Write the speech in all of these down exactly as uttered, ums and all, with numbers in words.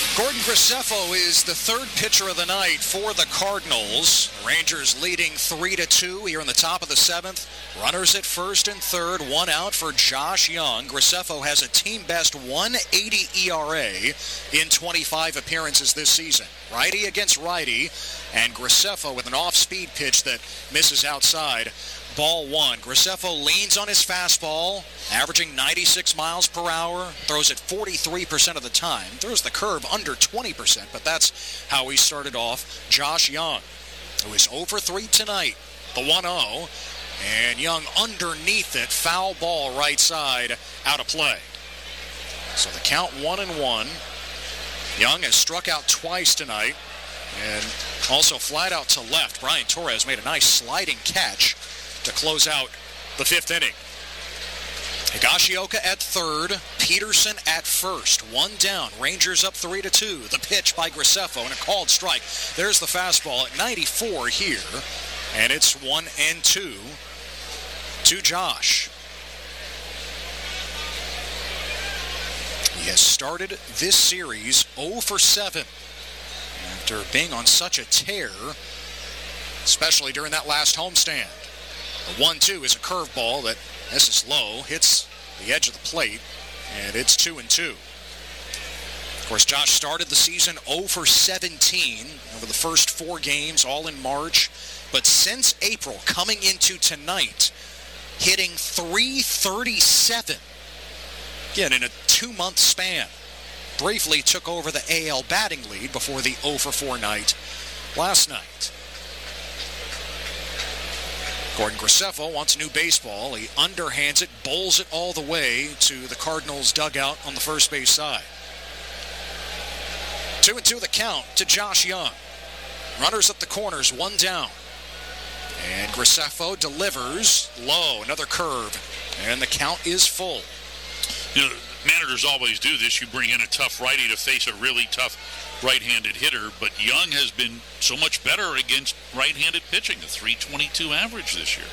Gordon Graceffo is the third pitcher of the night for the Cardinals. The Rangers leading three to two here in the top of the seventh. Runners at first and third, one out for Josh Young. Graceffo has a team-best one eighty E R A in twenty-five appearances this season. Righty against righty, and Graceffo with an off-speed pitch that misses outside. Ball one. Graceffo leans on his fastball, averaging ninety-six miles per hour, throws it forty-three percent of the time, throws the curve under twenty percent, but that's how he started off. Josh Young, who is oh for three tonight, the one oh, and Young underneath it, foul ball right side, out of play. So the count one and one. Young has struck out twice tonight, and also flat out to left. Brian Torres made a nice sliding catch to close out the fifth inning. Higashioka at third, Peterson at first. One down, Rangers up three to two. The pitch by Graceffo and a called strike. There's the fastball at ninety-four here, and it's one and two to Josh. He has started this series oh for seven after being on such a tear, especially during that last homestand. The one two is a curveball that misses low, hits the edge of the plate, and it's two and two. Of course, Josh started the season oh for seventeen over the first four games, all in March. But since April, coming into tonight, hitting three thirty-seven. Again, in a two-month span. Briefly took over the A L batting lead before the oh for four night last night. Gordon Graceffo wants new baseball. He underhands it, bowls it all the way to the Cardinals' dugout on the first base side. Two and two the count to Josh Young. Runners at the corners, one down. And Graceffo delivers low, another curve, and the count is full. You know, managers always do this. You bring in a tough righty to face a really tough right-handed hitter, but Young has been so much better against right-handed pitching, a three twenty-two average this year.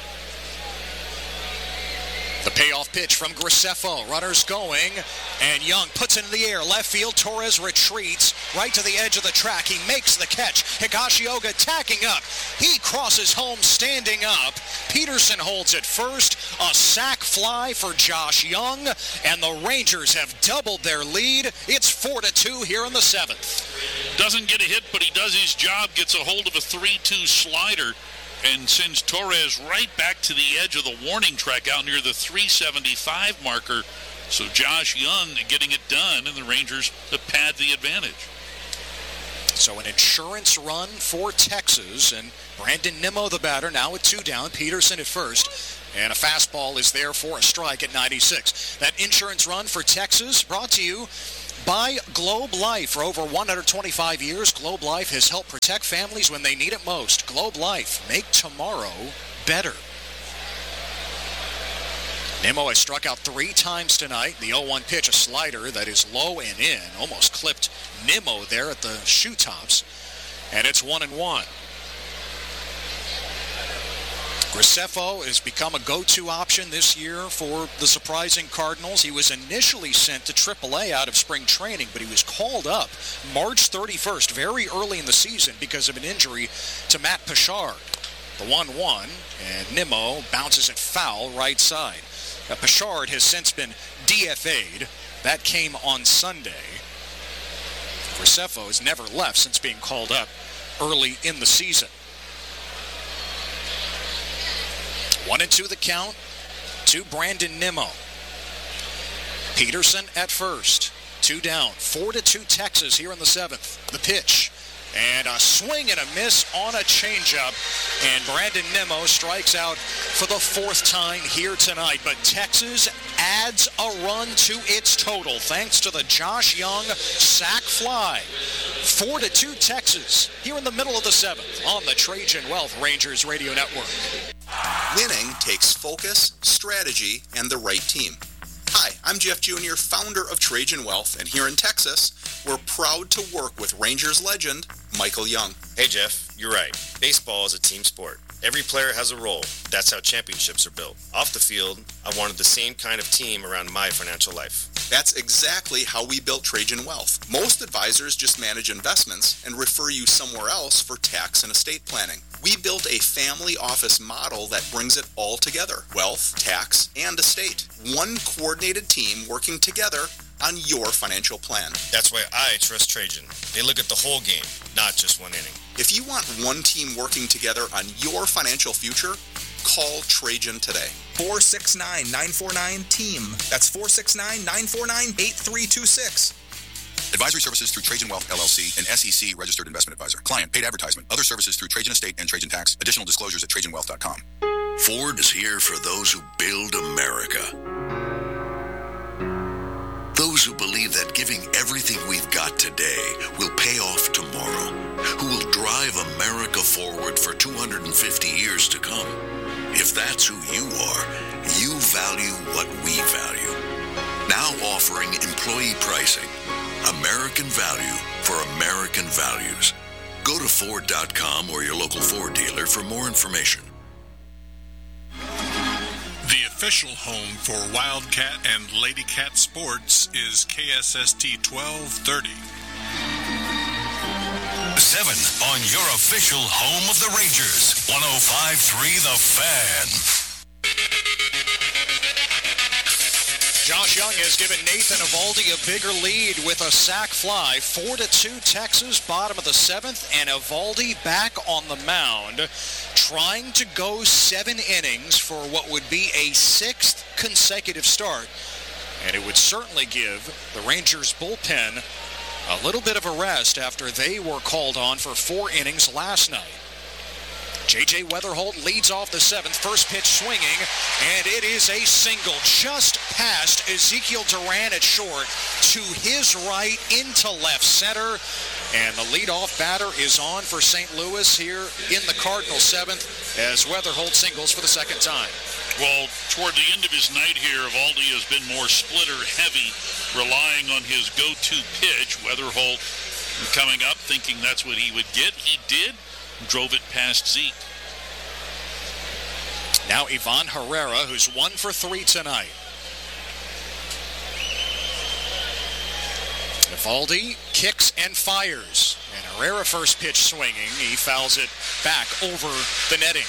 The payoff pitch from Graceffo. Runners going, and Young puts it in the air. Left field, Torres retreats right to the edge of the track. He makes the catch. Higashioka tacking up. He crosses home standing up. Peterson holds it first. A sac fly for Josh Young, and the Rangers have doubled their lead. It's four to two here in the seventh. Doesn't get a hit, but he does his job, gets a hold of a three two slider, and sends Torres right back to the edge of the warning track out near the three seventy-five marker. So Josh Young getting it done, and the Rangers have pad the advantage. So an insurance run for Texas, and Brandon Nimmo the batter, now with two down. Peterson at first, and a fastball is there for a strike at ninety-six. That insurance run for Texas brought to you by Globe Life. For over one hundred twenty-five years, Globe Life has helped protect families when they need it most. Globe Life, make tomorrow better. Nimmo has struck out three times tonight. The oh one pitch, a slider that is low and in. Almost clipped Nimmo there at the shoe tops. And it's one and one. Graceffo has become a go-to option this year for the surprising Cardinals. He was initially sent to triple A out of spring training, but he was called up March thirty-first, very early in the season, because of an injury to Matt Pichard. The one one, and Nimmo bounces it foul right side. Uh, Pichard has since been D F A'd. That came on Sunday. Graceffo has never left since being called up early in the season. One and two the count to Brandon Nimmo. Peterson at first. Two down. Four to two Texas here in the seventh. The pitch. And a swing and a miss on a changeup. And Brandon Nimmo strikes out for the fourth time here tonight. But Texas adds a run to its total thanks to the Josh Young sac fly. Four to two Texas here in the middle of the seventh on the Trajan Wealth Rangers Radio Network. Winning takes focus, strategy, and the right team. Hi, I'm Jeff Junior, founder of Trajan Wealth, and here in Texas, we're proud to work with Rangers legend Michael Young. Hey Jeff, you're right. Baseball is a team sport. Every player has a role. That's how championships are built. Off the field, I wanted the same kind of team around my financial life. That's exactly how we built Trajan Wealth. Most advisors just manage investments and refer you somewhere else for tax and estate planning. We built a family office model that brings it all together: wealth, tax, and estate. One coordinated team working together on your financial plan. That's why I trust Trajan. They look at the whole game, not just one inning. If you want one team working together on your financial future, call Trajan today. four six nine, nine four nine, TEAM. That's four six nine, nine four nine, eight three two six. Advisory services through Trajan Wealth, L L C, an S E C registered investment advisor. Client paid advertisement. Other services through Trajan Estate and Trajan Tax. Additional disclosures at trajan wealth dot com. Ford is here for those who build America. Those who believe that giving everything we've got today will pay off tomorrow. Who will drive America forward for two hundred fifty years to come. If that's who you are, you value what we value. Now offering employee pricing. American value for American values. Go to Ford dot com or your local Ford dealer for more information. The official home for Wildcat and Lady Cat sports is K S S T twelve thirty. Seven on your official home of the Rangers. one oh five point three The Fan. Josh Young has given Nathan Eovaldi a bigger lead with a sac fly. Four to two Texas, bottom of the seventh, and Eovaldi back on the mound, trying to go seven innings for what would be a sixth consecutive start. And it would certainly give the Rangers bullpen a little bit of a rest after they were called on for four innings last night. J J Weatherholt leads off the seventh, first pitch swinging, and it is a single just past Ezekiel Duran at short to his right into left center. And the leadoff batter is on for Saint Louis here in the Cardinal seventh as Weatherholt singles for the second time. Well, toward the end of his night here, Eovaldi has been more splitter heavy, relying on his go-to pitch. Weatherholt coming up thinking that's what he would get. He did. Drove it past Zeke. Now Ivan Herrera, who's one for three tonight. Eovaldi kicks and fires. And Herrera first pitch swinging. He fouls it back over the netting.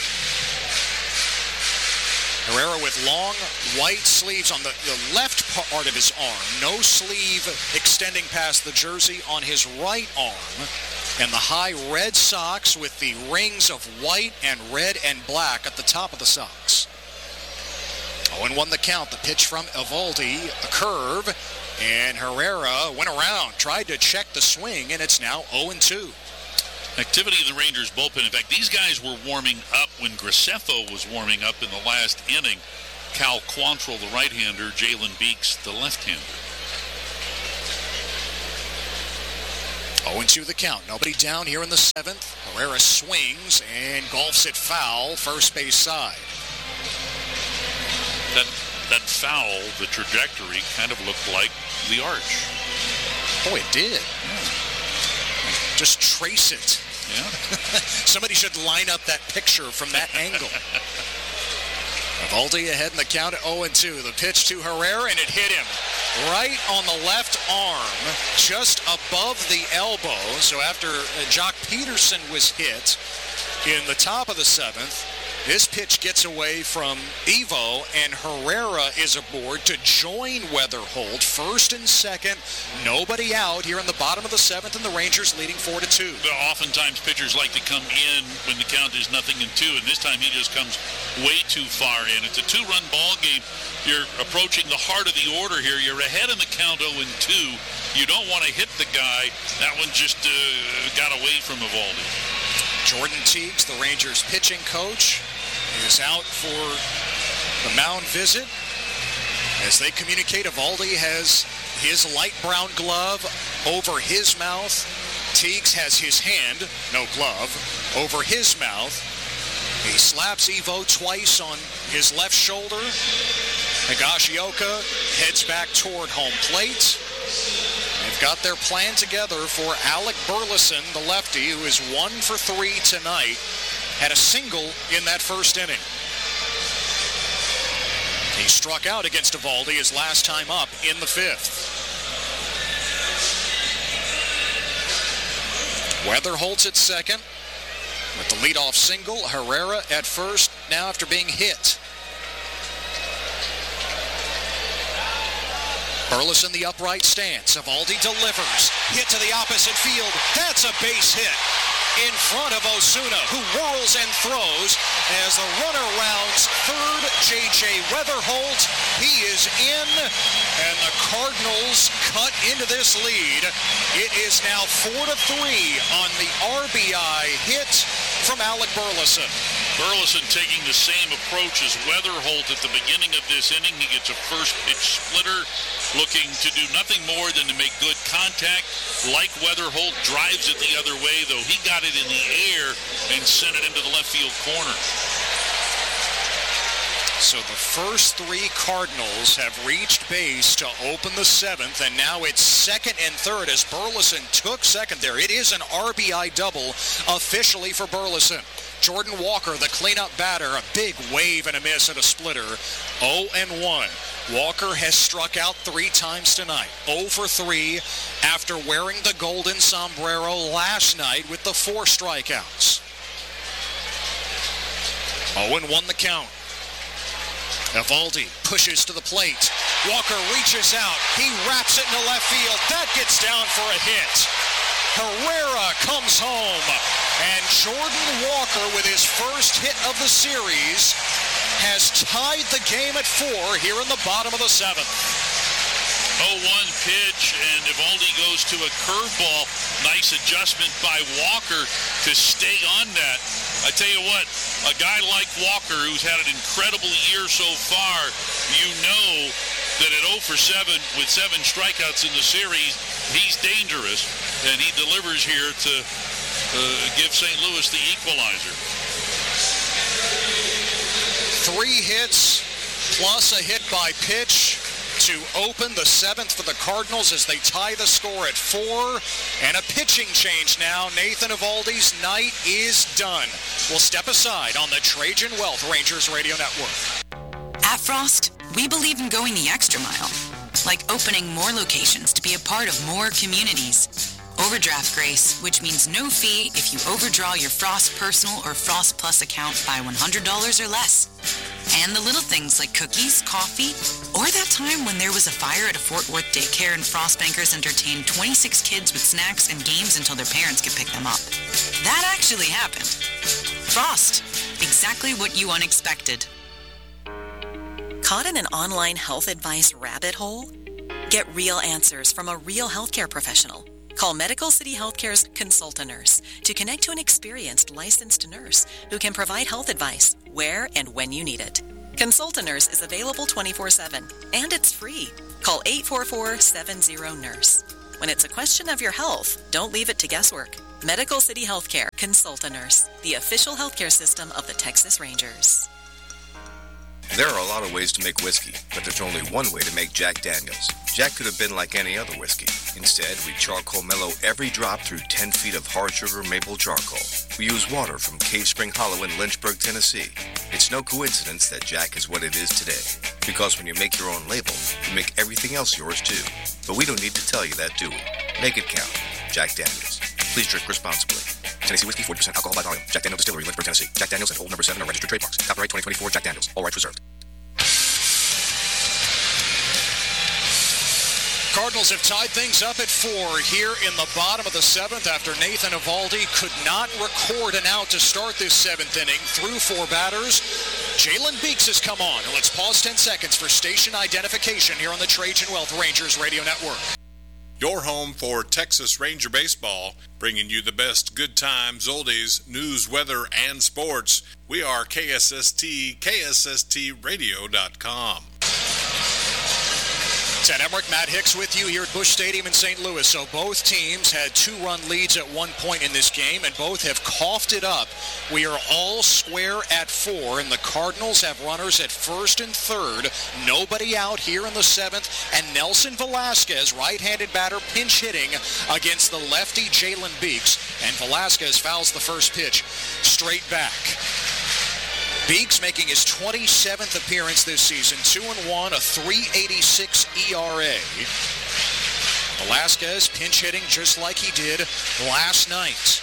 Herrera with long white sleeves on the, the left part of his arm. No sleeve extending past the jersey on his right arm. And the high red socks with the rings of white and red and black at the top of the socks. oh and one the count. The pitch from Eovaldi, a curve. And Herrera went around, tried to check the swing, and it's now oh and two. Activity in the Rangers bullpen. In fact, these guys were warming up when Graceffo was warming up in the last inning. Cal Quantrill, the right-hander, Jalen Beeks, the left-hander. oh and two the count. Nobody down here in the seventh. Herrera swings and golfs it foul, first base side. That that foul, the trajectory, kind of looked like the arch. Oh, it did. Yeah. Just trace it. Yeah. Somebody should line up that picture from that angle. Eovaldi ahead in the count at oh and two. The pitch to Herrera, and it hit him right on the left arm, just above the elbow. So after Jock Peterson was hit in the top of the seventh, this pitch gets away from Evo, and Herrera is aboard to join Weatherholt. First and second, nobody out here in the bottom of the seventh, and the Rangers leading four to two. Oftentimes pitchers like to come in when the count is nothing and two, and this time he just comes way too far in. It's a two-run ball game. You're approaching the heart of the order here. You're ahead in the count oh and two. You don't want to hit the guy. That one just uh, got away from Eovaldi. Jordan Teagues, the Rangers pitching coach, is out for the mound visit. As they communicate, Eovaldi has his light brown glove over his mouth. Teagues has his hand, no glove, over his mouth. He slaps Evo twice on his left shoulder. Higashioka heads back toward home plate. They've got their plan together for Alec Burleson, the lefty, who is one for three tonight. had a single in that first inning. He struck out against Eovaldi his last time up in the fifth. Weatherholtz at second with the leadoff single. Herrera at first now after being hit. Burleson the upright stance. Eovaldi delivers. Hit to the opposite field. That's a base hit in front of Osuna, who whirls and throws as the runner rounds third. J J Weatherholt, he is in, and the Cardinals cut into this lead. It is now four to three on the R B I hit from Alec Burleson. Burleson taking the same approach as Weatherholt at the beginning of this inning. He gets a first pitch splitter, looking to do nothing more than to make good contact. Like Weatherholt, drives it the other way, though he got it in the air and sent it into the left field corner. So the first three Cardinals have reached base to open the seventh, and now it's second and third as Burleson took second there. It is an R B I double officially for Burleson. Jordan Walker, the cleanup batter, a big wave and a miss at a splitter. oh and one. Walker has struck out three times tonight. oh for three after wearing the golden sombrero last night with the four strikeouts. oh and one the count. Eovaldi pushes to the plate. Walker reaches out. He wraps it into left field. That gets down for a hit. Herrera comes home. And Jordan Walker, with his first hit of the series, has tied the game at four here in the bottom of the seventh. oh one pitch, and Eovaldi goes to a curveball. Nice adjustment by Walker to stay on that. I tell you what, a guy like Walker, who's had an incredible year so far, you know that at oh for seven with seven strikeouts in the series, he's dangerous, and he delivers here to uh, give Saint Louis the equalizer. Three hits plus a hit by pitch to open the seventh for the Cardinals as they tie the score at four. And a pitching change now. Nathan Eovaldi's night is done. We'll step aside on the Trajan Wealth Rangers Radio Network. At Frost, we believe in going the extra mile, like opening more locations to be a part of more communities. Overdraft grace, which means no fee if you overdraw your Frost Personal or Frost Plus account by one hundred dollars or less. And the little things like cookies, coffee, or that time when there was a fire at a Fort Worth daycare and Frost Bankers entertained twenty-six kids with snacks and games until their parents could pick them up. That actually happened. Frost, exactly what you unexpected. Caught in an online health advice rabbit hole? Get real answers from a real healthcare professional. Call Medical City Healthcare's Consultant Nurse to connect to an experienced licensed nurse who can provide health advice where and when you need it. Consultant Nurse is available twenty-four seven, and it's free. Call eight four four, seven zero, nurse. When it's a question of your health, don't leave it to guesswork. Medical City Healthcare Consultant Nurse, the official healthcare system of the Texas Rangers. There are a lot of ways to make whiskey, but there's only one way to make Jack Daniels. Jack could have been like any other whiskey. Instead, we charcoal mellow every drop through ten feet of hard sugar maple charcoal. We use water from Cave Spring Hollow in Lynchburg, Tennessee. It's no coincidence that Jack is what it is today. Because when you make your own label, you make everything else yours too. But we don't need to tell you that, do we? Make it count. Jack Daniels. Please drink responsibly. Tennessee Whiskey, forty percent alcohol by volume. Jack Daniels Distillery, Lynchburg, Tennessee. Jack Daniels and Old Number seven are registered trademarks. Copyright twenty twenty-four Jack Daniels. All rights reserved. Cardinals have tied things up at four here in the bottom of the seventh after Nathan Eovaldi could not record an out to start this seventh inning through four batters. Jalen Beeks has come on. And let's pause ten seconds for station identification here on the Trajan Wealth Rangers Radio Network. Your home for Texas Ranger baseball, bringing you the best good times, oldies, news, weather, and sports. We are K S S T, K S S T radio dot com. Ted Emmerich, Matt Hicks with you here at Busch Stadium in Saint Louis. So both teams had two-run leads at one point in this game, and both have coughed it up. We are all square at four, and the Cardinals have runners at first and third. Nobody out here in the seventh, and Nelson Velasquez, right-handed batter, pinch hitting against the lefty Jalen Beeks, and Velasquez fouls the first pitch straight back. Beeks making his twenty-seventh appearance this season, two and one, a three eighty-six E R A. Velasquez pinch hitting just like he did last night.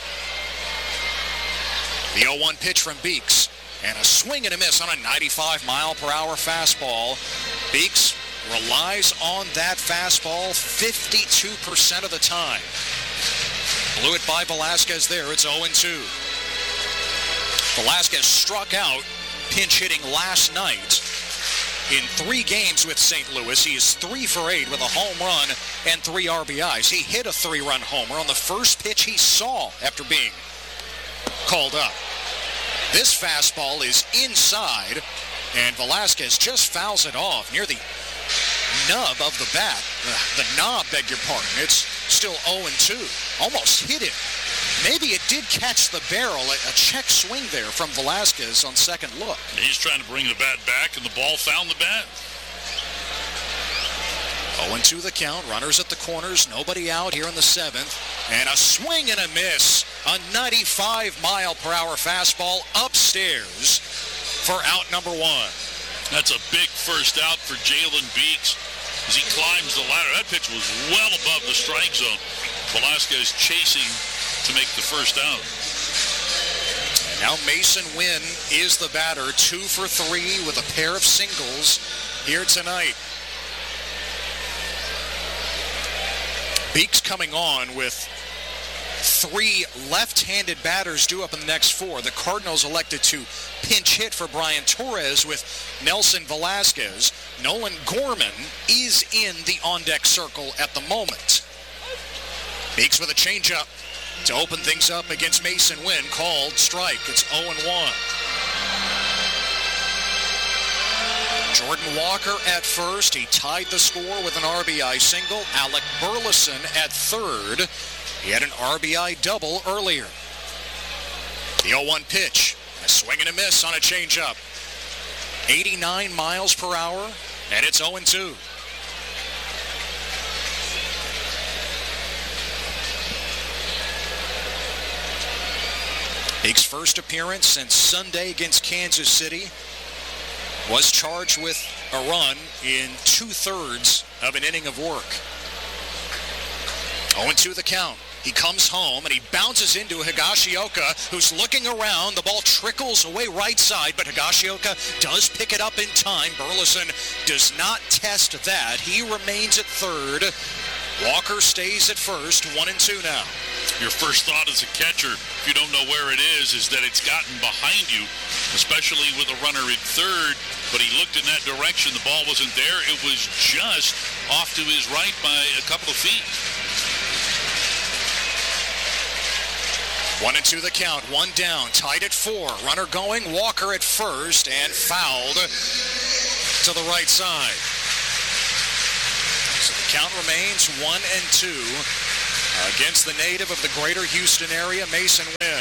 The oh one pitch from Beeks, and a swing and a miss on a ninety-five mile per hour fastball. Beeks relies on that fastball fifty-two percent of the time. Blew it by Velasquez there. It's oh and two. Velasquez struck out pinch hitting last night. In three games with Saint Louis, he is three for eight with a home run and three R B Is. He hit a three-run homer on the first pitch he saw after being called up. This fastball is inside, and Velasquez just fouls it off near the nub of the bat. The knob, beg your pardon. It's still oh and two. Almost hit it. Maybe it did catch the barrel. A check swing there from Velasquez on second look. He's trying to bring the bat back, and the ball found the bat. oh and two the count. Runners at the corners. Nobody out here in the seventh. And a swing and a miss. A ninety-five mile per hour fastball upstairs for out number one. That's a big first out for Jalen Beeks as he climbs the ladder. That pitch was well above the strike zone. Velasquez chasing to make the first out. And now Mason Wynn is the batter, two for three with a pair of singles here tonight. Beeks coming on with three left-handed batters due up in the next four. The Cardinals elected to pinch hit for Brian Torres with Nelson Velasquez. Nolan Gorman is in the on-deck circle at the moment. Beeks with a changeup to open things up against Mason Wynn. Called strike. It's oh and one. Jordan Walker at first. He tied the score with an R B I single. Alec Burleson at third. He had an R B I double earlier. The oh one pitch. A swing and a miss on a changeup. eighty-nine miles per hour, and it's oh and two. Beeks' first appearance since Sunday against Kansas City was charged with a run in two-thirds of an inning of work. oh and two the count. He comes home and he bounces into Higashioka, who's looking around. The ball trickles away right side, but Higashioka does pick it up in time. Burleson does not test that. He remains at third. Walker stays at first, one and two now. Your first thought as a catcher, if you don't know where it is, is that it's gotten behind you, especially with a runner at third, but he looked in that direction. The ball wasn't there. It was just off to his right by a couple of feet. One and two the count, one down, tied at four. Runner going, Walker at first, and fouled to the right side. So the count remains one and two against the native of the greater Houston area, Mason Wynn.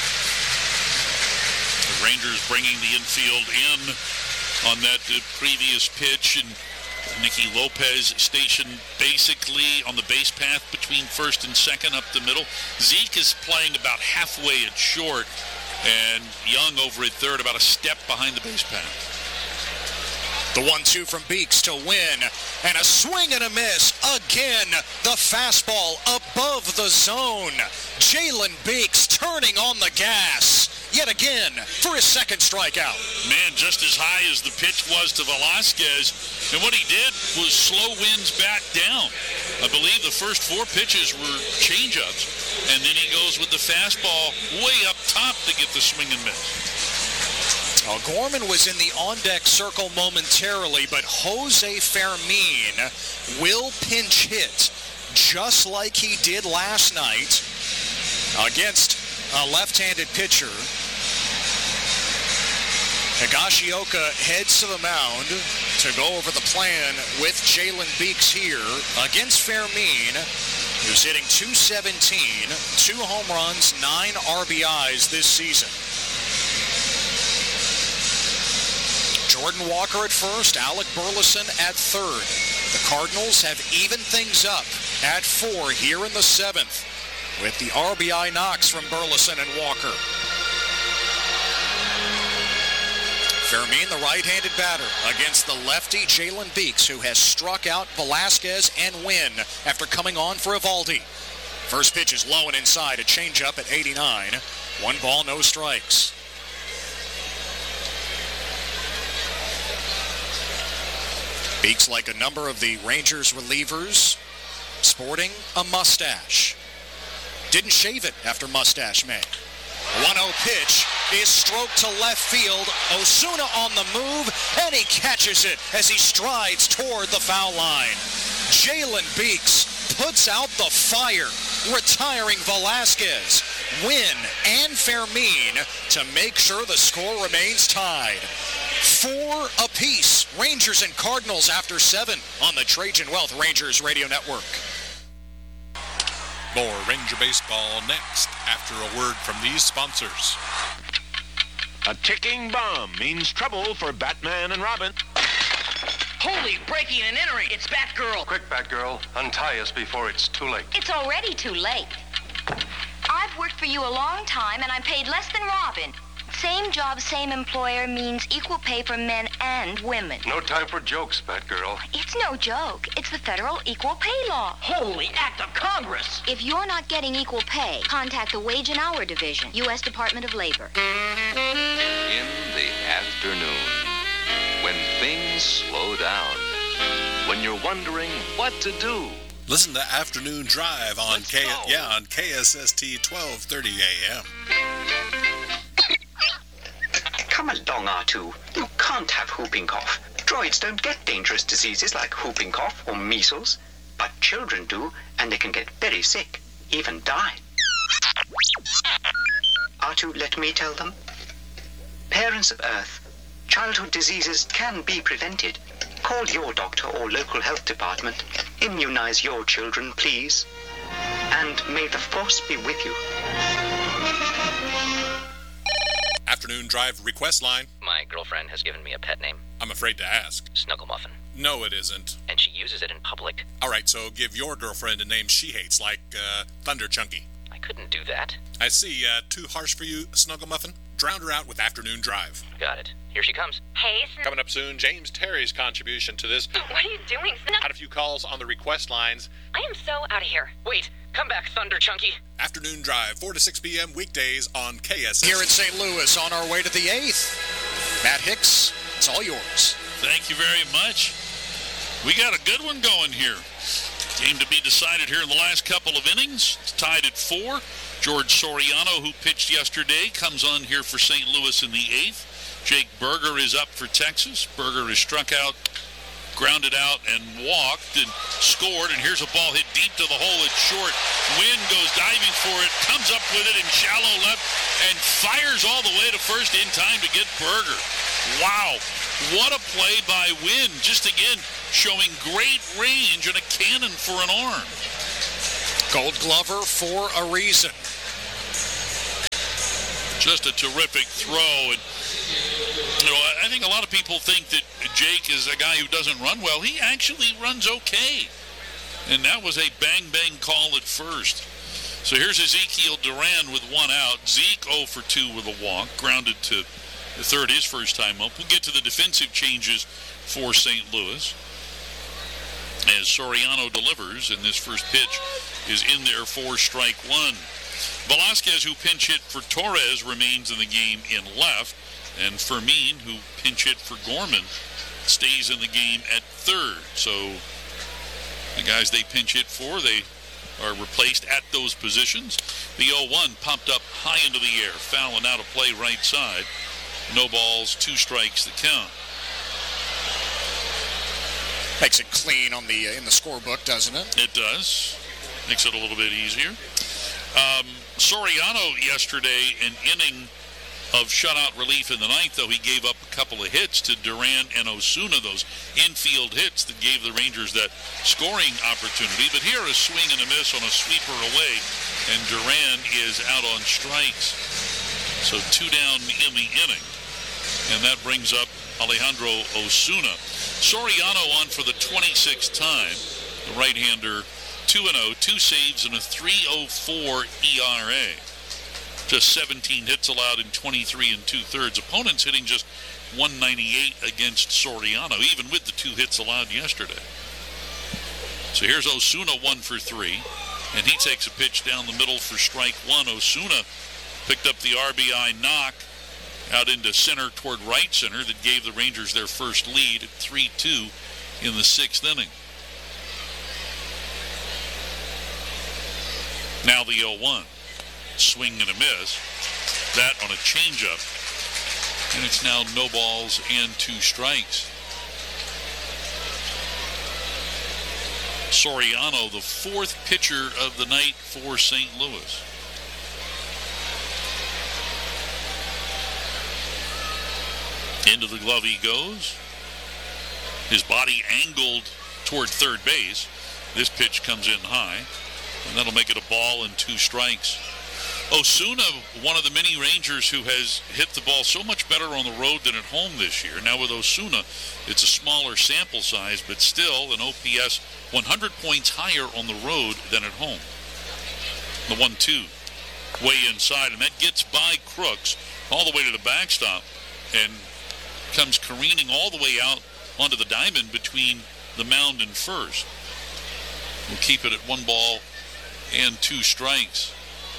The Rangers bringing the infield in on that uh, previous pitch, and Nicky Lopez stationed basically on the base path between first and second up the middle. Zeke is playing about halfway at short, and Young over at third, about a step behind the base path. The one two from Beeks to Wynn, and a swing and a miss. Again, the fastball above the zone. Jalen Beeks turning on the gas yet again for his second strikeout. Man, just as high as the pitch was to Velasquez, and what he did was slow Wynn's bat down. I believe the first four pitches were changeups, and then he goes with the fastball way up top to get the swing and miss. Well, Gorman was in the on-deck circle momentarily, but Jose Fermin will pinch hit just like he did last night against a left-handed pitcher. Higashioka heads to the mound to go over the plan with Jalen Beeks here against Fermin, who's hitting two seventeen, two home runs, nine R B Is this season. Jordan Walker at first, Alec Burleson at third. The Cardinals have evened things up at four here in the seventh with the R B I knocks from Burleson and Walker. Fermin, the right-handed batter, against the lefty Jalen Beeks, who has struck out Velasquez and Wynn after coming on for Evaldi. First pitch is low and inside, a changeup at eighty-nine. One ball, no strikes. Beeks, like a number of the Rangers relievers, sporting a mustache. Didn't shave it after Mustache May. one oh pitch is stroked to left field. Osuna on the move, and he catches it as he strides toward the foul line. Jalen Beeks puts out the fire, retiring Velasquez, Wynn, and Fermin to make sure the score remains tied. Four apiece, Rangers and Cardinals after seven on the Trajan Wealth Rangers Radio Network. More Ranger Baseball next after a word from these sponsors. A ticking bomb means trouble for Batman and Robin. Holy, breaking and entering. It's Batgirl. Quick, Batgirl. Untie us before it's too late. It's already too late. I've worked for you a long time, and I'm paid less than Robin. Same job, same employer means equal pay for men and women. No time for jokes, Batgirl. It's no joke. It's the federal equal pay law. Holy act of Congress! If you're not getting equal pay, contact the Wage and Hour Division, U S Department of Labor. In the afternoon, when things slow down, when you're wondering what to do. Listen to Afternoon Drive on K yeah on K S S T twelve thirty A M. Come along, R two. You can't have whooping cough. Droids don't get dangerous diseases like whooping cough or measles, but children do, and they can get very sick, even die. R two, let me tell them. Parents of Earth, childhood diseases can be prevented. Call your doctor or local health department. Immunize your children, please. And may the Force be with you. Afternoon Drive request line. My girlfriend has given me a pet name. I'm afraid to ask. Snuggle Muffin. No, it isn't. And she uses it in public. All right, so give your girlfriend a name she hates, like uh, Thunder Chunky. I couldn't do that. I see. Uh, too harsh for you, Snuggle Muffin? Drown her out with Afternoon Drive. Got it. Here she comes. Hey, Sn- Coming up soon, James Terry's contribution to this. What are you doing? Sn- Had a few calls on the request lines. I am so out of here. Wait, come back, Thunder Chunky. Afternoon Drive, four to six p.m. weekdays on K S S. Here in Saint Louis, on our way to the eighth. Matt Hicks, it's all yours. Thank you very much. We got a good one going here. Game to be decided here in the last couple of innings. It's tied at four. George Soriano, who pitched yesterday, comes on here for Saint Louis in the eighth. Jake Berger is up for Texas. Berger is struck out, grounded out, and walked and scored. And here's a ball hit deep to the hole at short. Wynn goes diving for it, comes up with it in shallow left, and fires all the way to first in time to get Berger. Wow, what a play by Wynn. Just again, showing great range and a cannon for an arm. Gold Glover for a reason. Just a terrific throw. And you know, I think a lot of people think that Jake is a guy who doesn't run well. He actually runs okay. And that was a bang-bang call at first. So here's Ezekiel Duran with one out. Zeke oh for two with a walk, grounded to the third, his first time up. We'll get to the defensive changes for Saint Louis as Soriano delivers, and this first pitch is in there for strike one. Velasquez, who pinch hit for Torres, remains in the game in left, and Fermin, who pinch hit for Gorman, stays in the game at third. So the guys they pinch hit for, they are replaced at those positions. The oh one pumped up high into the air, fouling out of play right side. No balls, two strikes the count. Makes it clean on the uh, in the scorebook, doesn't it? It does. Makes it a little bit easier. Um, Soriano yesterday, an inning of shutout relief in the ninth, though. He gave up a couple of hits to Duran and Osuna, those infield hits that gave the Rangers that scoring opportunity. But here a swing and a miss on a sweeper away, and Duran is out on strikes. So two down in the inning, and that brings up Alejandro Osuna. Soriano on for the twenty-sixth time. The right-hander, two and oh, two saves and a three oh four E R A. Just seventeen hits allowed in twenty-three and two-thirds. Opponents hitting just one ninety-eight against Soriano, even with the two hits allowed yesterday. So here's Osuna, one for three, and he takes a pitch down the middle for strike one. Osuna picked up the R B I knock out into center toward right center that gave the Rangers their first lead at three two in the sixth inning. Now the oh one. Swing and a miss. That on a changeup. And it's now no balls and two strikes. Soriano, the fourth pitcher of the night for Saint Louis. Into the glove he goes. His body angled toward third base. This pitch comes in high, and that'll make it a ball and two strikes. Osuna, one of the many Rangers who has hit the ball so much better on the road than at home this year. Now with Osuna, it's a smaller sample size, but still an O P S one hundred points higher on the road than at home. The one two, way inside, and that gets by Crooks all the way to the backstop and comes careening all the way out onto the diamond between the mound and first. We'll keep it at one ball and two strikes.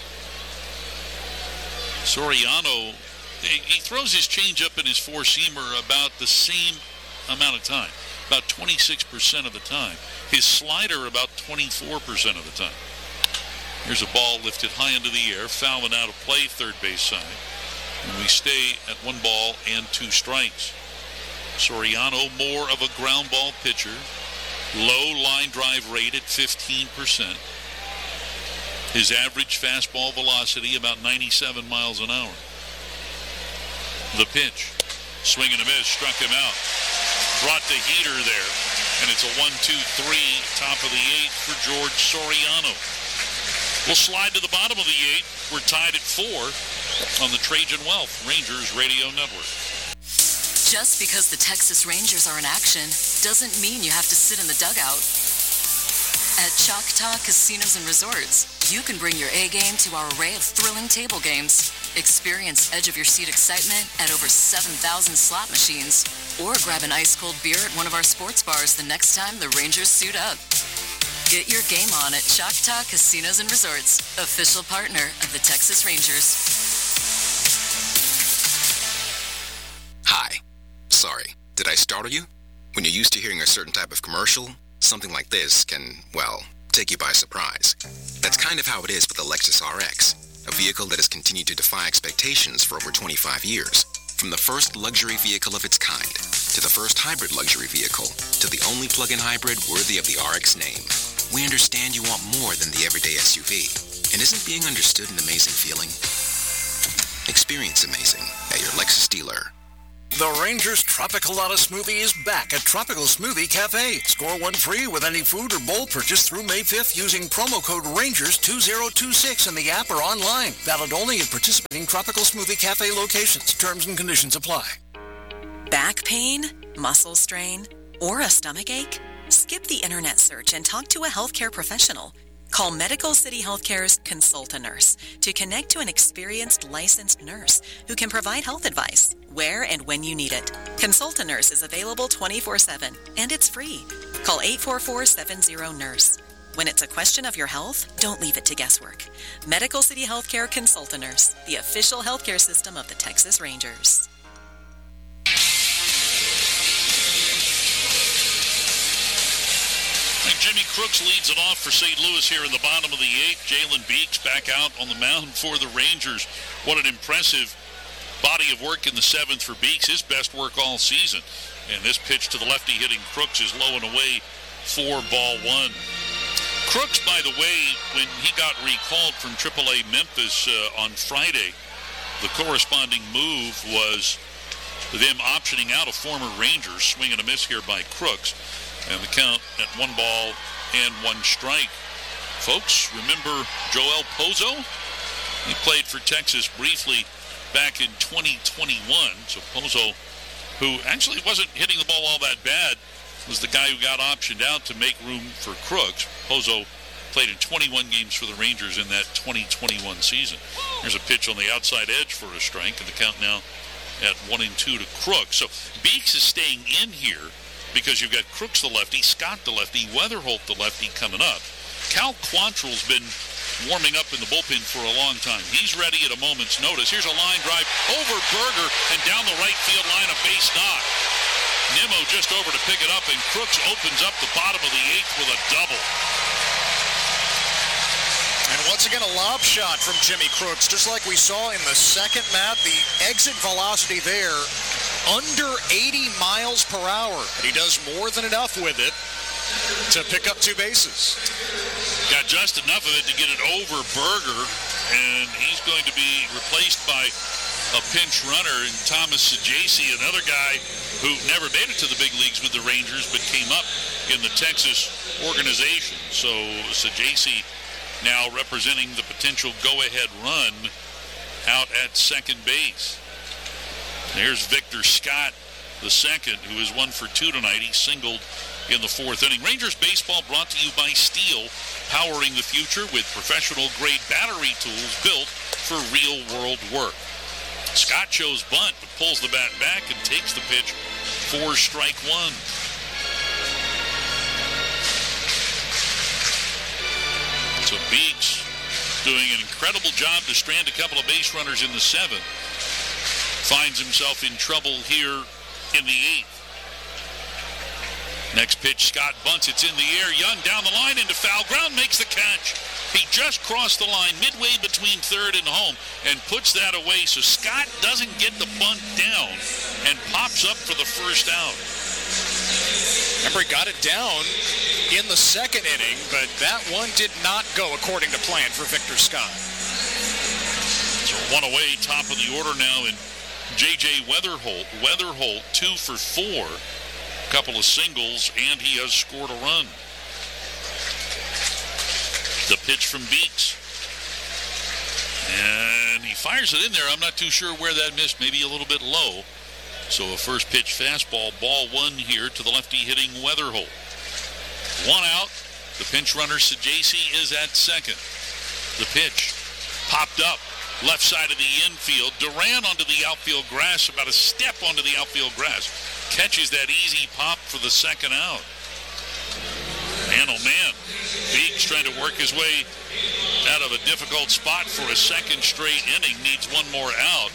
Soriano, he throws his changeup and his four-seamer about the same amount of time, about twenty-six percent of the time. His slider about twenty-four percent of the time. Here's a ball lifted high into the air, foul and out of play, third base side. And we stay at one ball and two strikes. Soriano, more of a ground ball pitcher. Low line drive rate at fifteen percent. His average fastball velocity about ninety-seven miles an hour. The pitch. Swing and a miss. Struck him out. Brought the heater there. And it's a one two three, top of the eighth for George Soriano. We'll slide to the bottom of the eighth. We're tied at four on the Trajan Wealth Rangers Radio Network. Just because the Texas Rangers are in action doesn't mean you have to sit in the dugout. At Choctaw Casinos and Resorts, you can bring your A game to our array of thrilling table games. Experience edge-of-your-seat excitement at over seven thousand slot machines. Or grab an ice-cold beer at one of our sports bars the next time the Rangers suit up. Get your game on at Choctaw Casinos and Resorts, official partner of the Texas Rangers. Hi. Sorry, did I startle you? When you're used to hearing a certain type of commercial, something like this can, well, take you by surprise. That's kind of how it is with the Lexus R X, a vehicle that has continued to defy expectations for over twenty-five years. From the first luxury vehicle of its kind, to the first hybrid luxury vehicle, to the only plug-in hybrid worthy of the R X name, we understand you want more than the everyday S U V. And isn't being understood an amazing feeling? Experience amazing at your Lexus dealer. The Rangers Tropicalata Smoothie is back at Tropical Smoothie Cafe. Score one free with any food or bowl purchase through May fifth using promo code Rangers two thousand twenty-six in the app or online. Valid only at participating Tropical Smoothie Cafe locations. Terms and conditions apply. Back pain, muscle strain, or a stomach ache? Skip the internet search and talk to a healthcare professional. Call Medical City Healthcare's Consult-A-Nurse to connect to an experienced licensed nurse who can provide health advice where and when you need it. Consult-A-Nurse is available twenty-four seven and it's free. Call eight four four, seven zero, nurse. When it's a question of your health, don't leave it to guesswork. Medical City Healthcare Consult-A-Nurse, the official healthcare system of the Texas Rangers. Jimmy Crooks leads it off for Saint Louis here in the bottom of the eighth. Jalen Beeks back out on the mound for the Rangers. What an impressive body of work in the seventh for Beeks. His best work all season. And this pitch to the lefty hitting Crooks is low and away for ball one. Crooks, by the way, when he got recalled from triple A Memphis uh, on Friday, the corresponding move was them optioning out a former Ranger, swing and a miss here by Crooks, and the count at one ball and one strike. Folks, remember Joel Pozo? He played for Texas briefly back in twenty twenty-one. So Pozo, who actually wasn't hitting the ball all that bad, was the guy who got optioned out to make room for Crooks. Pozo played in twenty-one games for the Rangers in that twenty twenty-one season. Here's a pitch on the outside edge for a strike, and the count now at one and two to Crooks. So Beeks is staying in here because you've got Crooks the lefty, Scott the lefty, Weatherholt the lefty coming up. Cal Quantrill's been warming up in the bullpen for a long time. He's ready at a moment's notice. Here's a line drive over Berger and down the right field line, a base knock. Nimmo just over to pick it up, and Crooks opens up the bottom of the eighth with a double. And once again, a lob shot from Jimmy Crooks, just like we saw in the second, Matt. The exit velocity there, under eighty miles per hour. And he does more than enough with it to pick up two bases. Got just enough of it to get it over Berger, and he's going to be replaced by a pinch runner in Thomas Saggese, another guy who never made it to the big leagues with the Rangers, but came up in the Texas organization. So Saggese now representing the potential go-ahead run out at second base. There's Victor Scott, the second, who is one for two tonight. He singled in the fourth inning. Rangers baseball brought to you by Steel, powering the future with professional-grade battery tools built for real-world work. Scott shows bunt, but pulls the bat back and takes the pitch for strike one. So Beeks doing an incredible job to strand a couple of base runners in the seventh. Finds himself in trouble here in the eighth. Next pitch, Scott bunts. It's in the air. Young down the line into foul ground, makes the catch. He just crossed the line midway between third and home and puts that away, so Scott doesn't get the bunt down and pops up for the first out. Remember, he got it down in the second inning, but that one did not go according to plan for Victor Scott. So one away, top of the order now in J J Weatherholt. Weatherholt two for four. Couple of singles, and he has scored a run. The pitch from Beeks. And he fires it in there. I'm not too sure where that missed. Maybe a little bit low. So a first pitch fastball, ball one here to the lefty hitting Weatherholt. One out. The pinch runner Saggese is at second. The pitch popped up. Left side of the infield. Duran onto the outfield grass, about a step onto the outfield grass. Catches that easy pop for the second out. Man, oh man. Beeks trying to work his way out of a difficult spot for a second straight inning. Needs one more out.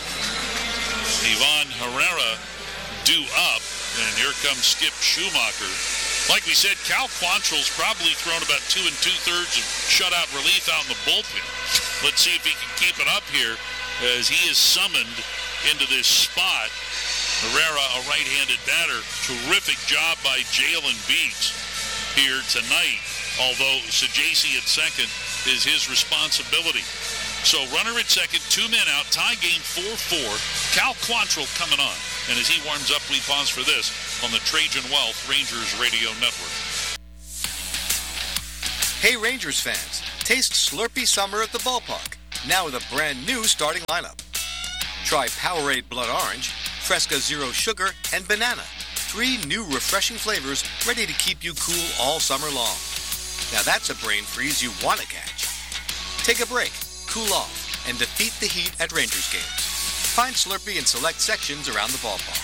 Ivan Herrera due up. And here comes Skip Schumacher. Like we said, Cal Quantrill's probably thrown about two and two-thirds of shutout relief out in the bullpen. Let's see if he can keep it up here as he is summoned into this spot. Herrera, a right-handed batter. Terrific job by Jalen Beeks here tonight, although Saggese at second is his responsibility. So runner at second, two men out, tie game four four. Cal Quantrill coming on. And as he warms up, we pause for this on the Trajan Wealth Rangers Radio Network. Hey Rangers fans, taste Slurpee Summer at the ballpark, now with a brand new starting lineup. Try Powerade Blood Orange, Fresca Zero Sugar, and Banana. Three new refreshing flavors ready to keep you cool all summer long. Now that's a brain freeze you want to catch. Take a break, cool off, and defeat the heat at Rangers games. Find Slurpee in select sections around the ballpark.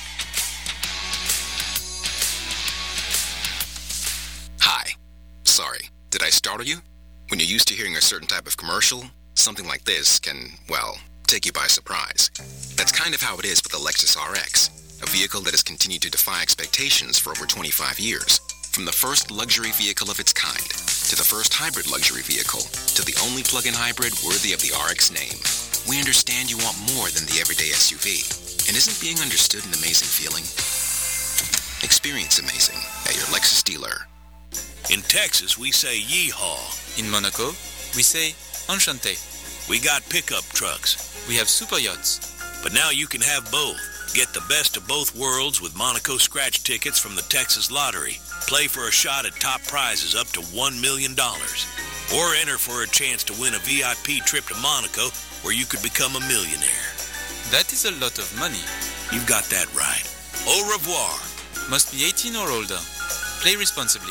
Hi. Sorry, did I startle you? When you're used to hearing a certain type of commercial, something like this can, well, take you by surprise. That's kind of how it is with the Lexus R X, a vehicle that has continued to defy expectations for over twenty-five years. From the first luxury vehicle of its kind, to the first hybrid luxury vehicle, to the only plug-in hybrid worthy of the R X name. We understand you want more than the everyday S U V. And isn't being understood an amazing feeling? Experience amazing at your Lexus dealer. In Texas, we say yeehaw. In Monaco, we say enchanté. We got pickup trucks. We have super yachts. But now you can have both. Get the best of both worlds with Monaco scratch tickets from the Texas Lottery. Play for a shot at top prizes up to one million dollars. Or enter for a chance to win a V I P trip to Monaco where you could become a millionaire. That is a lot of money. You've got that right. Au revoir. Must be eighteen or older. Play responsibly.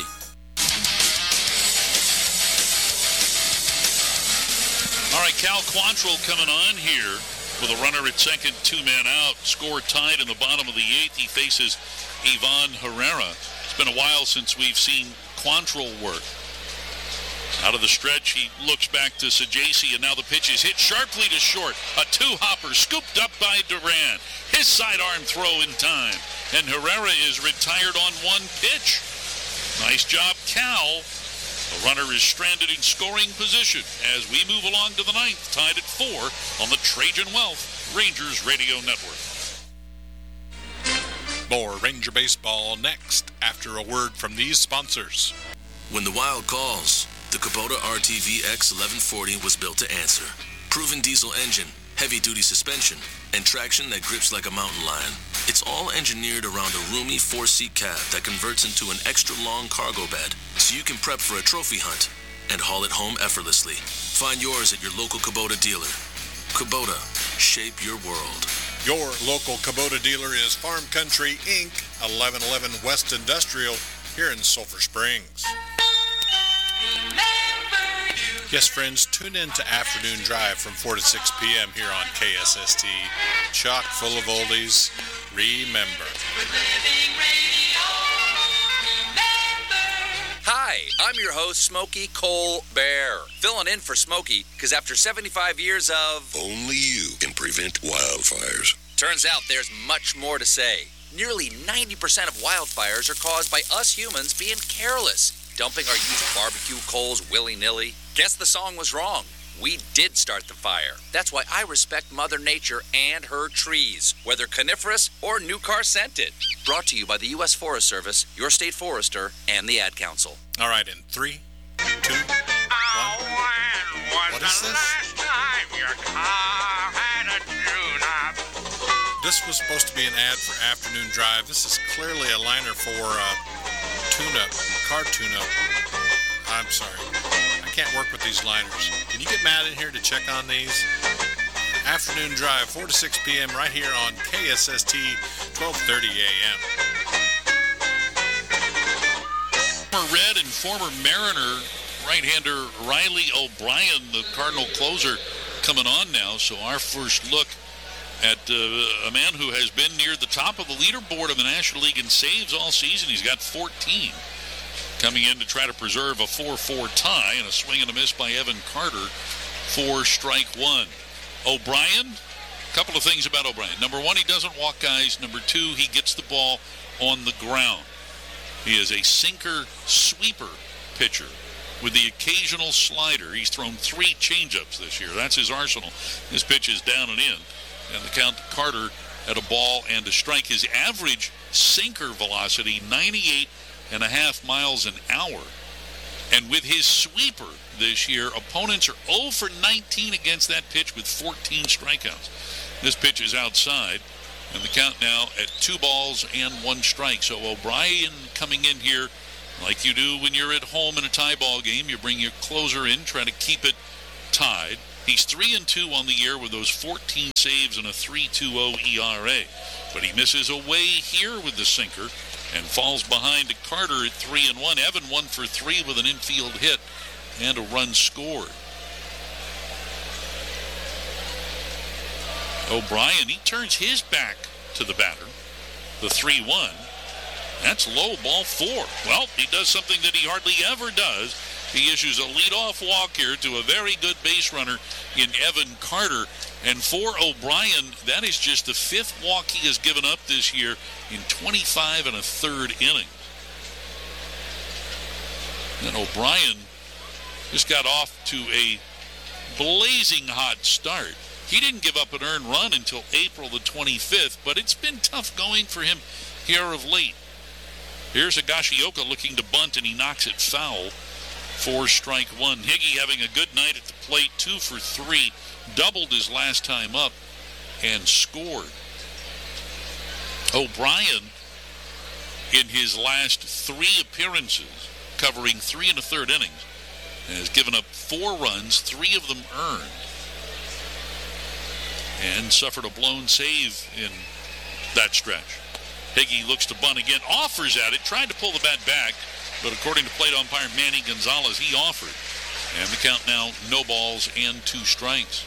All right, Cal Quantrill coming on here with a runner at second, two men out. Score tied in the bottom of the eighth. He faces Ivan Herrera. It's been a while since we've seen Quantrill work. Out of the stretch, he looks back to Sajaci, and now the pitch is hit sharply to short. A two-hopper scooped up by Duran. His sidearm throw in time, and Herrera is retired on one pitch. Nice job, Cal. The runner is stranded in scoring position as we move along to the ninth, tied at four on the Trajan Wealth Rangers Radio Network. More Ranger Baseball next after a word from these sponsors. When the Wild calls, the Kubota R T V X eleven forty was built to answer. Proven diesel engine, heavy-duty suspension, and traction that grips like a mountain lion. It's all engineered around a roomy four-seat cab that converts into an extra-long cargo bed, so you can prep for a trophy hunt and haul it home effortlessly. Find yours at your local Kubota dealer. Kubota, shape your world. Your local Kubota dealer is Farm Country, Incorporated, eleven eleven West Industrial, here in Sulphur Springs. Yes, friends, tune in to Afternoon Drive from four to six p.m. here on K S S T. Chock full of oldies. Remember. Hi, I'm your host, Smokey Cole Bear. Filling in for Smokey, because after seventy-five years of... Only you can prevent wildfires. Turns out there's much more to say. Nearly ninety percent of wildfires are caused by us humans being careless, dumping our used barbecue coals willy-nilly. Guess the song was wrong. We did start the fire. That's why I respect Mother Nature and her trees, whether coniferous or new car scented. Brought to you by the U S Forest Service, your state forester, and the Ad Council. All right, in three, two, one. What is this? This was supposed to be an ad for Afternoon Drive. This is clearly a liner for uh, tune-up, car tune-up. I'm sorry. I can't work with these liners. Can you get Matt in here to check on these? Afternoon Drive, four to six p.m. right here on K S S T, twelve thirty a.m. Former Red and former Mariner right-hander Riley O'Brien, the Cardinal closer, coming on now. So our first look at uh, a man who has been near the top of the leaderboard of the National League in saves all season. He's got fourteen. Coming in to try to preserve a four four tie, and a swing and a miss by Evan Carter for strike one. O'Brien, a couple of things about O'Brien. Number one, he doesn't walk guys. Number two, he gets the ball on the ground. He is a sinker sweeper pitcher with the occasional slider. He's thrown three changeups this year. That's his arsenal. This pitch is down and in. And the count to Carter at a ball and a strike. His average sinker velocity, ninety-eight and a half miles an hour. And with his sweeper this year, opponents are oh for nineteen against that pitch with fourteen strikeouts. This pitch is outside, and the count now at two balls and one strike. So O'Brien coming in here like you do when you're at home in a tie ball game. You bring your closer in, try to keep it tied. He's three and two on the year with those fourteen saves and a three point two oh E R A. But he misses away here with the sinker and falls behind to Carter at three and one. Evan one for three with an infield hit and a run scored. O'Brien, he turns his back to the batter, the three one. That's low, ball four. Well, he does something that he hardly ever does. He issues a leadoff walk here to a very good base runner in Evan Carter. And for O'Brien, that is just the fifth walk he has given up this year in twenty-five and a third innings. And O'Brien just got off to a blazing hot start. He didn't give up an earned run until April the twenty-fifth, but it's been tough going for him here of late. Here's Higashioka looking to bunt, and he knocks it foul. Four strike one. Higgy having a good night at the plate, two for three, doubled his last time up and scored. O'Brien, in his last three appearances, covering three and a third innings, has given up four runs, three of them earned, and suffered a blown save in that stretch. Higgy looks to bunt again, offers at it, tried to pull the bat back, but according to plate umpire Manny Gonzalez, he offered. And the count now, no balls and two strikes.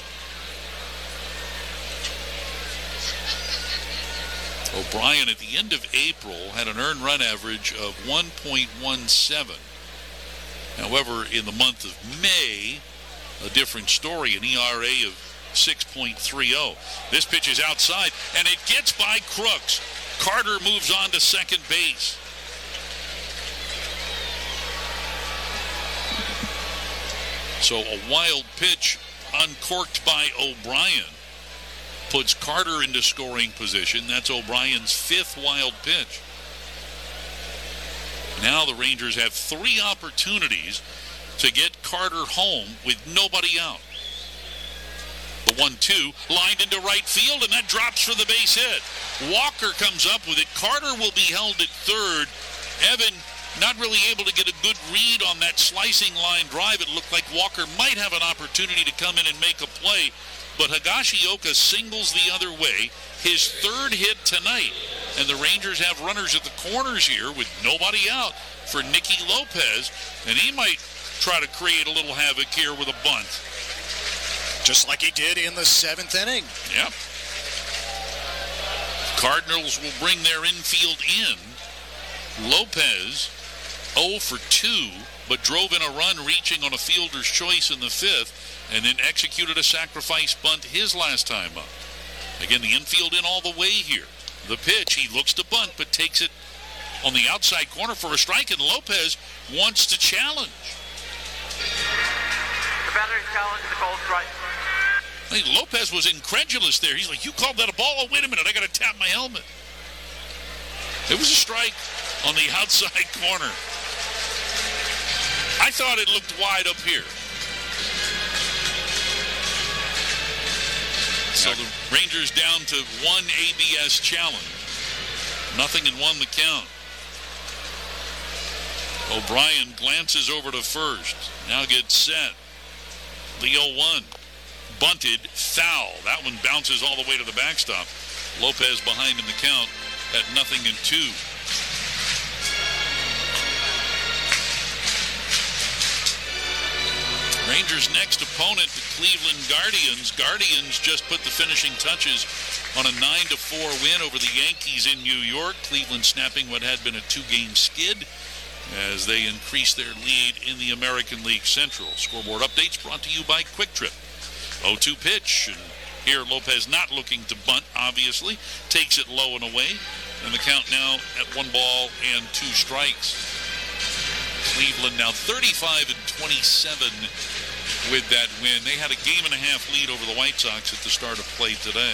O'Brien at the end of April had an earned run average of one point one seven. However, in the month of May, a different story, an E R A of six point three oh. This pitch is outside, and it gets by Crooks. Carter moves on to second base. So a wild pitch uncorked by O'Brien puts Carter into scoring position. That's O'Brien's fifth wild pitch. Now the Rangers have three opportunities to get Carter home with nobody out. The one two lined into right field, and that drops for the base hit. Walker comes up with it. Carter will be held at third. Evan not really able to get a good read on that slicing line drive. It looked like Walker might have an opportunity to come in and make a play, but Higashioka singles the other way, his third hit tonight. And the Rangers have runners at the corners here with nobody out for Nicky Lopez, and he might try to create a little havoc here with a bunt. Just like he did in the seventh inning. Yep. Cardinals will bring their infield in. Lopez, oh for two, but drove in a run reaching on a fielder's choice in the fifth, and then executed a sacrifice bunt his last time up. Again, the infield in all the way here. The pitch, he looks to bunt, but takes it on the outside corner for a strike, and Lopez wants to challenge. The batter's challenge the call strike. I think Lopez was incredulous there. He's like, you called that a ball? Oh, wait a minute, I got to tap my helmet. It was a strike on the outside corner. I thought it looked wide up here. So the Rangers down to one A B S challenge. Nothing and one the count. O'Brien glances over to first. Now gets set. The oh one. Bunted, foul. That one bounces all the way to the backstop. Lopez behind in the count at nothing and two. Rangers' next opponent, the Cleveland Guardians. Guardians just put the finishing touches on a nine to four win over the Yankees in New York. Cleveland snapping what had been a two-game skid as they increase their lead in the American League Central. Scoreboard updates brought to you by Quick Trip. oh two pitch, and here Lopez not looking to bunt, obviously. Takes it low and away, and the count now at one ball and two strikes. Cleveland now thirty-five and twenty-seven with that win. They had a game and a half lead over the White Sox at the start of play today.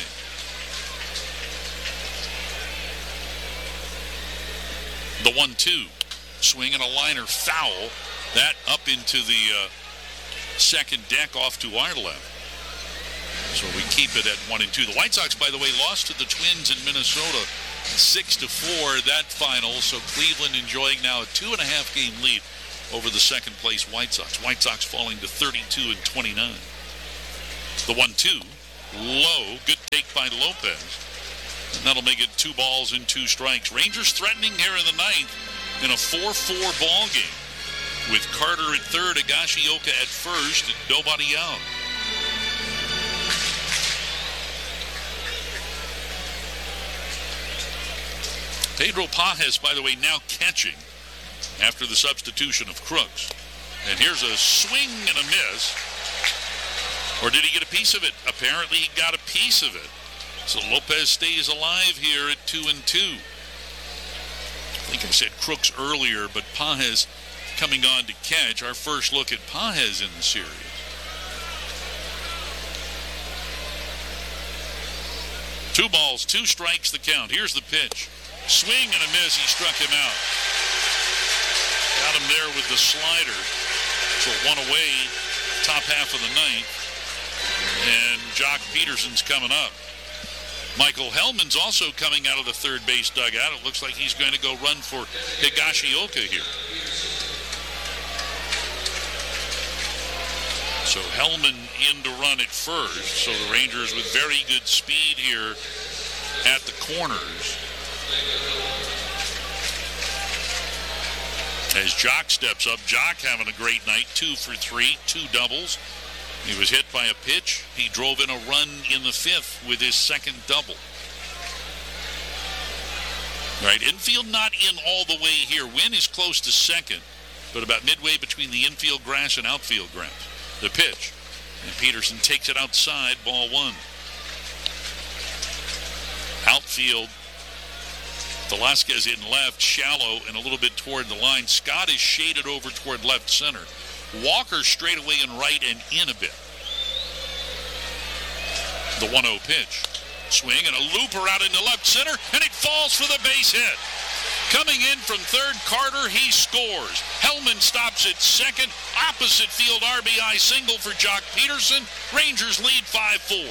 The one two. Swing and a liner foul. That up into the uh, second deck off to our left. So we keep it at one and two. The White Sox, by the way, lost to the Twins in Minnesota six to four that final. So Cleveland enjoying now a two and a half game lead over the second place White Sox. White Sox falling to thirty-two and twenty-nine. The one two. Low. Good take by Lopez. And that'll make it two balls and two strikes. Rangers threatening here in the ninth in a four four ball game with Carter at third, Higashioka at first, and nobody out. Pedro Pajes, by the way, now catching after the substitution of Crooks. And here's a swing and a miss. Or did he get a piece of it? Apparently he got a piece of it. So Lopez stays alive here at two and two. I think I said Crooks earlier, but Pajes coming on to catch. Our first look at Pajes in the series. Two balls, two strikes the count. Here's the pitch. Swing and a miss. He struck him out. Got him there with the slider. So one away, top half of the ninth. And Jock Peterson's coming up. Michael Hellman's also coming out of the third base dugout. It looks like he's going to go run for Higashioka here. So Hellman in to run at first. So the Rangers with very good speed here at the corners. As Jock steps up, Jock having a great night, two for three, two doubles. He was hit by a pitch. He drove in a run in the fifth with his second double. All right, infield not in all the way here. Wynn is close to second, but about midway between the infield grass and outfield grass. The pitch. And Peterson takes it outside, ball one. Outfield, Velasquez in left, shallow and a little bit toward the line. Scott is shaded over toward left center. Walker straight away and right and in a bit. The one oh pitch. Swing and a looper out into left center, and it falls for the base hit. Coming in from third, Carter, he scores. Hellman stops at second. Opposite field R B I single for Jock Peterson. Rangers lead five four.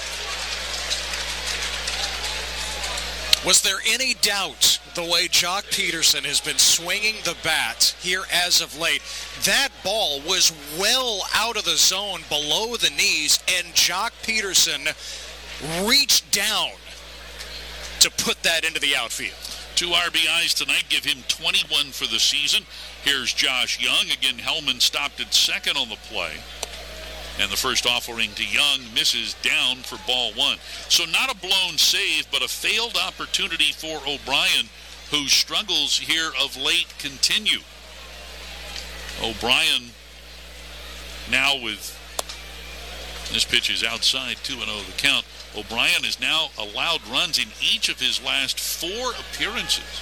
Was there any doubt the way Jock Peterson has been swinging the bat here as of late? That ball was well out of the zone below the knees, and Jock Peterson reached down to put that into the outfield. Two R B Is tonight give him twenty-one for the season. Here's Josh Young. Again, Hellman stopped at second on the play. And the first offering to Young misses down for ball one. So not a blown save, but a failed opportunity for O'Brien, whose struggles here of late continue. O'Brien now with, this pitch is outside, two and oh the count. O'Brien has now allowed runs in each of his last four appearances.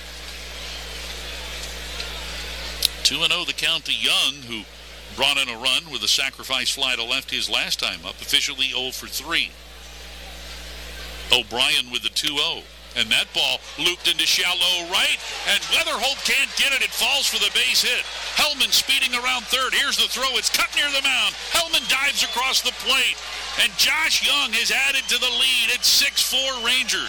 two and oh the count to Young, who brought in a run with a sacrifice fly to left his last time up, officially oh for three. O'Brien with the two oh. And that ball looped into shallow right, and Weatherholt can't get it. It falls for the base hit. Hellman speeding around third. Here's the throw. It's cut near the mound. Hellman dives across the plate, and Josh Young has added to the lead. It's six four Rangers.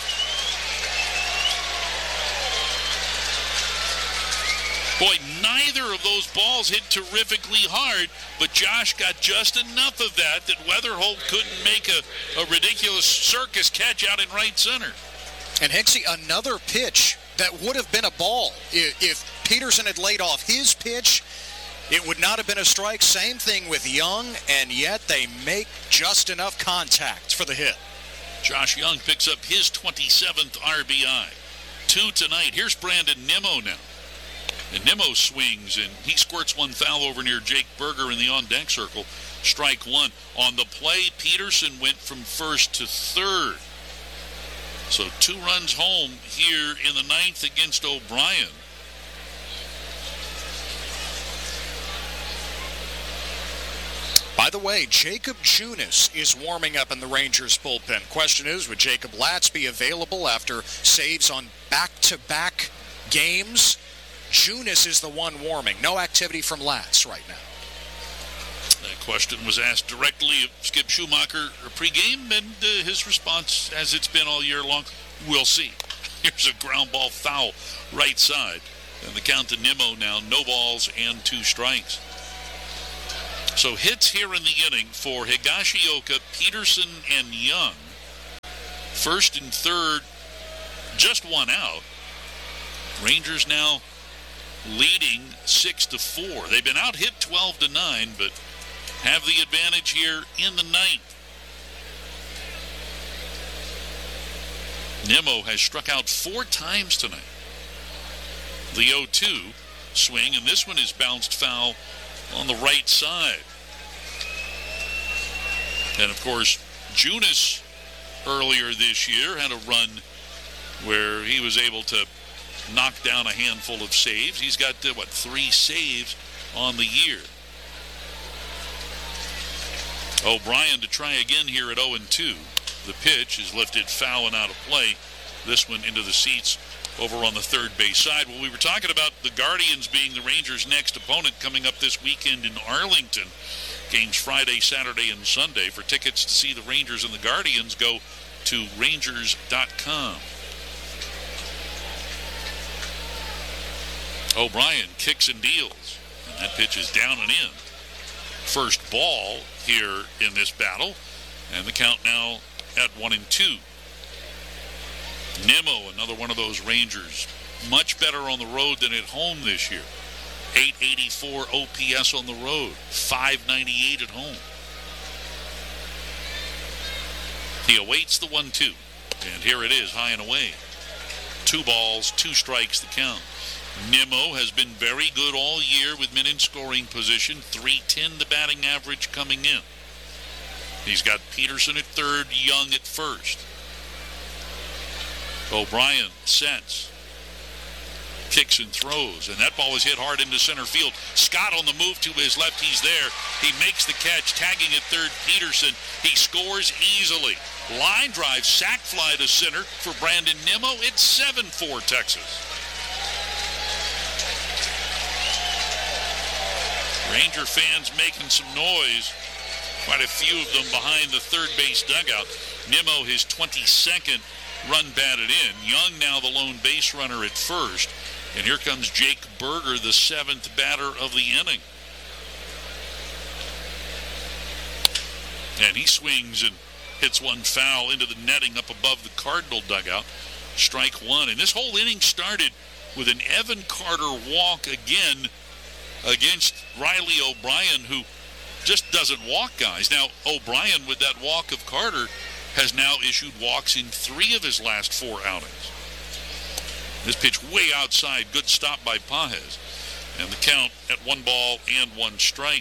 Boy, neither of those balls hit terrifically hard, but Josh got just enough of that that Weatherholt couldn't make a, a ridiculous circus catch out in right center. And Hixie, another pitch that would have been a ball. If, if Peterson had laid off his pitch, it would not have been a strike. Same thing with Young, and yet they make just enough contact for the hit. Josh Young picks up his twenty-seventh R B I. Two tonight. Here's Brandon Nimmo now. And Nimmo swings, and he squirts one foul over near Jake Berger in the on-deck circle. Strike one. On the play, Peterson went from first to third. So two runs home here in the ninth against O'Brien. By the way, Jacob Junis is warming up in the Rangers bullpen. Question is, would Jacob Latz be available after saves on back-to-back games? Junis is the one warming. No activity from Latz right now. That question was asked directly of Skip Schumacher pregame, and uh, his response, as it's been all year long, we'll see. Here's a ground ball foul right side. And the count to Nimmo now, no balls and two strikes. So hits here in the inning for Higashioka, Peterson, and Young. First and third, just one out. Rangers now leading six to four. They've been out hit twelve to nine, but have the advantage here in the ninth. Nimmo has struck out four times tonight. The oh two swing, and this one is bounced foul on the right side. And of course, Junis earlier this year had a run where he was able to knock down a handful of saves. He's got, uh, what, three saves on the year. O'Brien to try again here at oh and two. The pitch is lifted foul and out of play. This one into the seats over on the third base side. Well, we were talking about the Guardians being the Rangers' next opponent coming up this weekend in Arlington. Games Friday, Saturday, and Sunday. For tickets to see the Rangers and the Guardians, go to Rangers dot com. O'Brien kicks and deals. And that pitch is down and in. First ball here in this battle. And the count now at one and two. Nimmo, another one of those Rangers, much better on the road than at home this year. eight eighty-four O P S on the road, five ninety-eight at home. He awaits the one two, and here it is, high and away. Two balls, two strikes, the count. Nimmo has been very good all year with men in scoring position, three ten the batting average coming in. He's got Peterson at third, Young at first. O'Brien sets, kicks and throws, and that ball was hit hard into center field. Scott on the move to his left, he's there. He makes the catch, tagging at third Peterson. He scores easily. Line drive, sac fly to center for Brandon Nimmo. It's seven four Texas. Ranger fans making some noise. Quite a few of them behind the third base dugout. Nimmo, his twenty-second run batted in. Young now the lone base runner at first. And here comes Jake Berger, the seventh batter of the inning. And he swings and hits one foul into the netting up above the Cardinal dugout. Strike one. And this whole inning started with an Evan Carter walk again against Riley O'Brien, who just doesn't walk guys. Now, O'Brien, with that walk of Carter, has now issued walks in three of his last four outings. This pitch way outside. Good stop by Pages. And the count at one ball and one strike.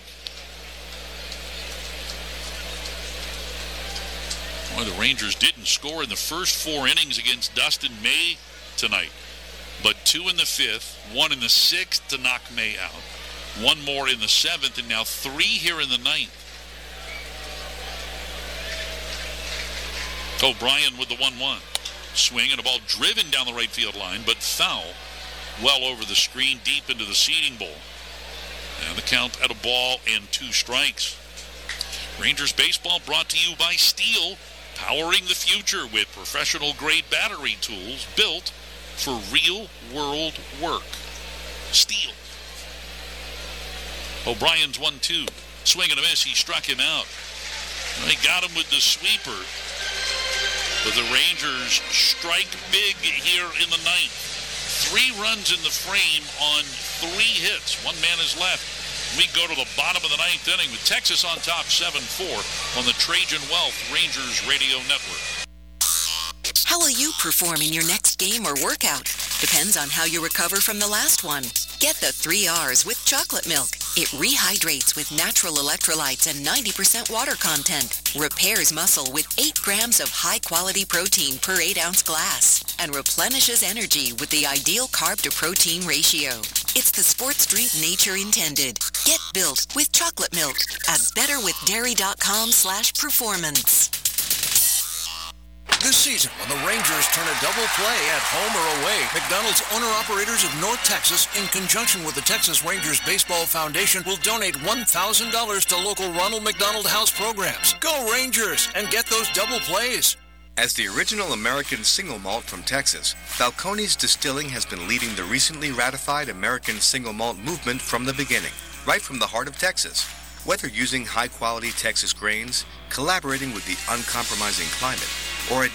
Well, the Rangers didn't score in the first four innings against Dustin May tonight. But two in the fifth, one in the sixth to knock May out. One more in the seventh, and now three here in the ninth. O'Brien with the one one. Swing and a ball driven down the right field line, but foul. Well over the screen, deep into the seating bowl. And the count at a ball and two strikes. Rangers baseball brought to you by Steel, powering the future with professional-grade battery tools built for real-world work. Steel. O'Brien's one two. Swing and a miss. He struck him out. They got him with the sweeper. But the Rangers strike big here in the ninth. Three runs in the frame on three hits. One man is left. We go to the bottom of the ninth inning with Texas on top seven four on the Trajan Wealth Rangers Radio Network. How will you perform in your next game or workout? Depends on how you recover from the last one. Get the three R's with chocolate milk. It rehydrates with natural electrolytes and ninety percent water content. Repairs muscle with eight grams of high-quality protein per eight ounce glass. And replenishes energy with the ideal carb-to-protein ratio. It's the sports drink nature intended. Get built with chocolate milk at betterwithdairy.com slash performance. This season, when the Rangers turn a double play at home or away, McDonald's owner-operators of North Texas, in conjunction with the Texas Rangers Baseball Foundation, will donate one thousand dollars to local Ronald McDonald House programs. Go Rangers and get those double plays. As the original American single malt from Texas, Balcones Distilling has been leading the recently ratified American single malt movement from the beginning, right from the heart of Texas. Whether using high-quality Texas grains, collaborating with the uncompromising climate, or